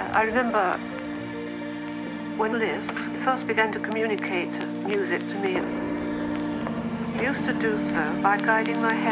I remember when Liszt first began to communicate music to me, he used to do so by guiding my hand.